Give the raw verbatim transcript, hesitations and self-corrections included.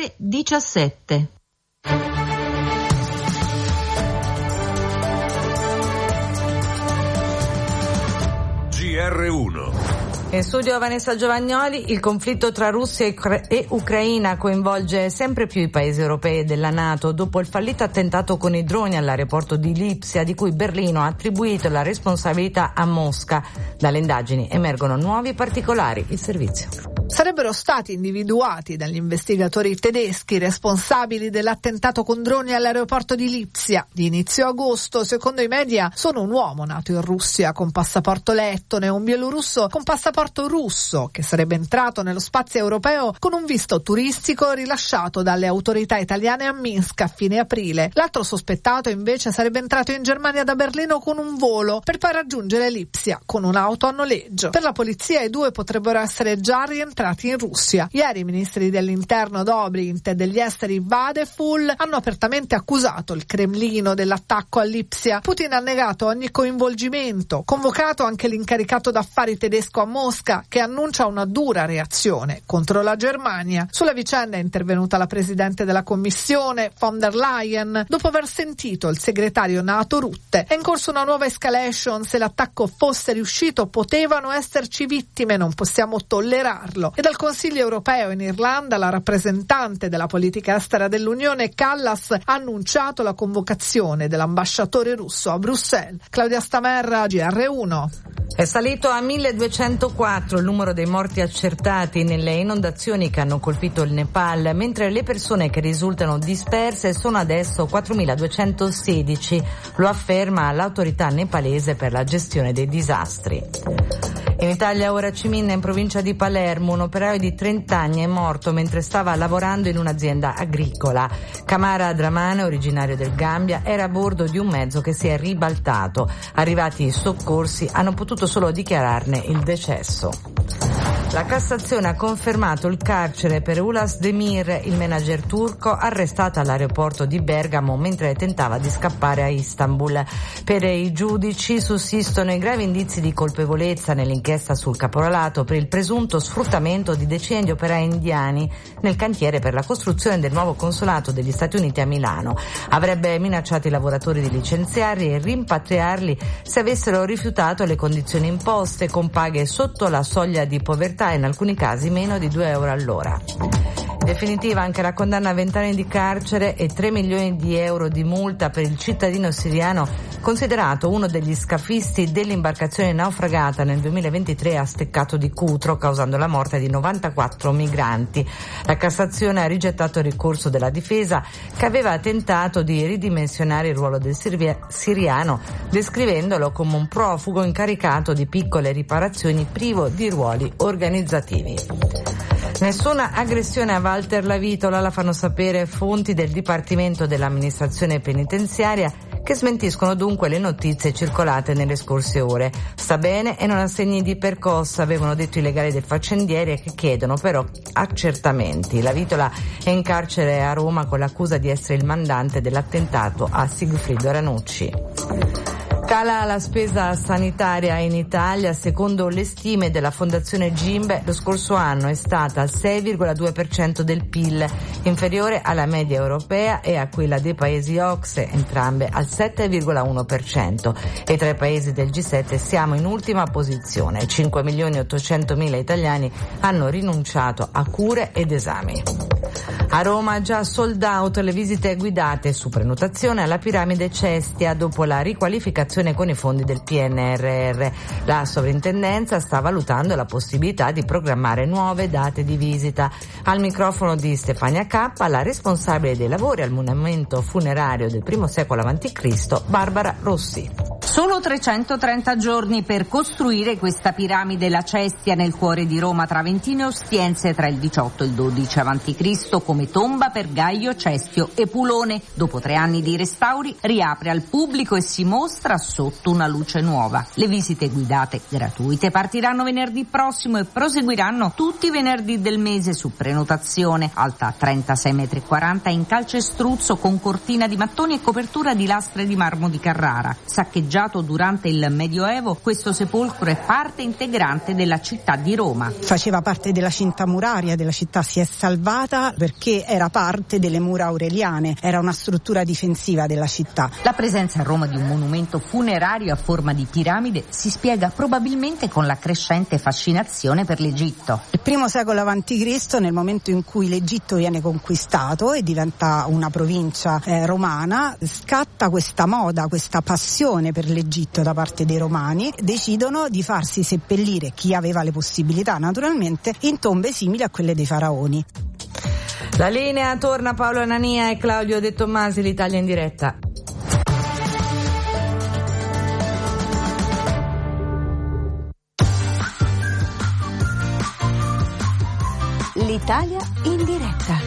ore diciassette. G R uno. In studio Vanessa Giovagnoli. Il conflitto tra Russia e Ucraina coinvolge sempre più i paesi europei e della NATO dopo il fallito attentato con i droni all'aeroporto di Lipsia, di cui Berlino ha attribuito la responsabilità a Mosca. Dalle indagini emergono nuovi particolari. Il servizio. Sarebbero stati individuati dagli investigatori tedeschi responsabili dell'attentato con droni all'aeroporto di Lipsia di inizio agosto. Secondo i media sono un uomo nato in Russia con passaporto lettone e un bielorusso con passaporto russo che sarebbe entrato nello spazio europeo con un visto turistico rilasciato dalle autorità italiane a Minsk a fine aprile. L'altro sospettato invece sarebbe entrato in Germania da Berlino con un volo per poi raggiungere Lipsia con un'auto a noleggio. Per la polizia i due potrebbero essere già rientrati in Russia. Ieri i ministri dell'interno Dobrindt e degli esteri Vadeful hanno apertamente accusato il Cremlino dell'attacco a Lipsia. Putin ha negato ogni coinvolgimento, convocato anche l'incaricato d'affari tedesco a Mosca, che annuncia una dura reazione contro la Germania. Sulla vicenda è intervenuta la presidente della Commissione, von der Leyen, dopo aver sentito il segretario NATO Rutte. È in corso una nuova escalation. Se l'attacco fosse riuscito potevano esserci vittime, non possiamo tollerarlo. E dal Consiglio europeo in Irlanda la rappresentante della politica estera dell'Unione, Callas, ha annunciato la convocazione dell'ambasciatore russo a Bruxelles. Claudia Stamerra, G R uno. È salito a milleduecentoquattro il numero dei morti accertati nelle inondazioni che hanno colpito il Nepal, mentre le persone che risultano disperse sono adesso quattromiladuecentosedici, lo afferma l'autorità nepalese per la gestione dei disastri. In Italia ora Ciminna, in provincia di Palermo, un operaio di trenta anni è morto mentre stava lavorando in un'azienda agricola. Camara Dramane, originario del Gambia, era a bordo di un mezzo che si è ribaltato. Arrivati i soccorsi hanno potuto solo dichiararne il decesso. La Cassazione ha confermato il carcere per Ulas Demir, il manager turco arrestato all'aeroporto di Bergamo mentre tentava di scappare a Istanbul. Per i giudici sussistono i gravi indizi di colpevolezza nell'inchiesta sul caporalato per il presunto sfruttamento di decine di operai indiani nel cantiere per la costruzione del nuovo consolato degli Stati Uniti a Milano. Avrebbe minacciato i lavoratori di licenziarli e rimpatriarli se avessero rifiutato le condizioni imposte, con paghe sotto la soglia di povertà e in alcuni casi meno di due euro all'ora. Definitiva anche la condanna a vent'anni di carcere e tre milioni di euro di multa per il cittadino siriano considerato uno degli scafisti dell'imbarcazione naufragata nel duemilaventitré a Steccato di Cutro, causando la morte di novantaquattro migranti. La Cassazione ha rigettato il ricorso della difesa, che aveva tentato di ridimensionare il ruolo del siriano, descrivendolo come un profugo incaricato di piccole riparazioni privo di ruoli organizzativi. Nessuna aggressione a Walter Lavitola, la fanno sapere fonti del Dipartimento dell'Amministrazione Penitenziaria, che smentiscono dunque le notizie circolate nelle scorse ore. Sta bene e non ha segni di percossa, avevano detto i legali del faccendiere, che chiedono però accertamenti. Lavitola è in carcere a Roma con l'accusa di essere il mandante dell'attentato a Sigfrido Ranucci. Cala la spesa sanitaria in Italia. Secondo le stime della Fondazione Gimbe, lo scorso anno è stata al sei virgola due per cento del P I L, inferiore alla media europea e a quella dei paesi O C S E, entrambe al sette virgola uno per cento. E tra i paesi del G sette siamo in ultima posizione. cinque milioni ottocentomila italiani hanno rinunciato a cure ed esami. A Roma già sold out le visite guidate su prenotazione alla piramide Cestia dopo la riqualificazione con i fondi del P N R R. La sovrintendenza sta valutando la possibilità di programmare nuove date di visita. Al microfono di Stefania Cappa, la responsabile dei lavori al monumento funerario del primo secolo avanti Cristo, Barbara Rossi. Solo trecentotrenta giorni per costruire questa piramide La Cestia nel cuore di Roma tra Aventino e Ostiense tra il diciotto e il dodici avanti Cristo come tomba per Gaio, Cestio e Pulone. Dopo tre anni di restauri riapre al pubblico e si mostra sotto una luce nuova. Le visite guidate gratuite partiranno venerdì prossimo e proseguiranno tutti i venerdì del mese su prenotazione. Alta trentasei metri e quaranta in calcestruzzo con cortina di mattoni e copertura di lastre di marmo di Carrara. Saccheggiato usato durante il Medioevo, questo sepolcro è parte integrante della città di Roma. Faceva parte della cinta muraria della città, si è salvata perché era parte delle mura aureliane, era una struttura difensiva della città. La presenza a Roma di un monumento funerario a forma di piramide si spiega probabilmente con la crescente fascinazione per l'Egitto. Il primo secolo avanti Cristo, nel momento in cui l'Egitto viene conquistato e diventa una provincia eh, romana, scatta questa moda, questa passione per l'Egitto da parte dei romani, decidono di farsi seppellire, chi aveva le possibilità naturalmente, in tombe simili a quelle dei faraoni. La linea torna Paolo Anania e Claudio De Tommasi, l'Italia in diretta. L'Italia in diretta.